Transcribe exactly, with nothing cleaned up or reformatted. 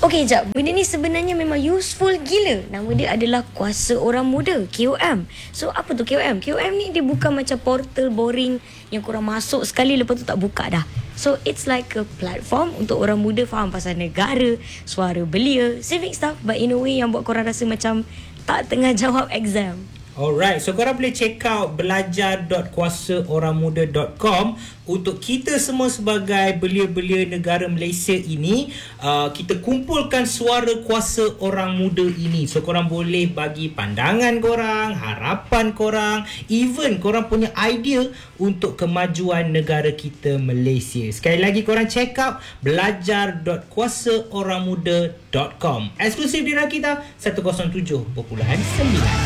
Okey, jap. Benda ni sebenarnya memang useful gila. Nama dia adalah Kuasa Orang Muda, K O M. So, apa tu K O M? K O M ni dia bukan macam portal boring yang korang masuk sekali lepas tu tak buka dah. So, it's like a platform untuk orang muda faham pasal negara, suara belia, civic stuff, but in a way yang buat korang rasa macam tak tengah jawab exam. Alright, so korang boleh check out belajar dot kuasa orang muda dot com untuk kita semua sebagai belia-belia negara Malaysia ini. Uh, kita kumpulkan suara kuasa orang muda ini. So korang boleh bagi pandangan korang, harapan korang, even korang punya idea untuk kemajuan negara kita Malaysia. Sekali lagi korang check out belajar dot kuasa orang muda dot com. Eksklusif di Rakita seratus tujuh perpuluhan sembilan.